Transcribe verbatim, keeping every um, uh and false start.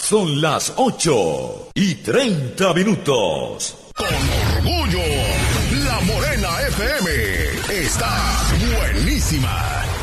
Son las ocho y treinta minutos. Con orgullo, La Morena F M está buenísima.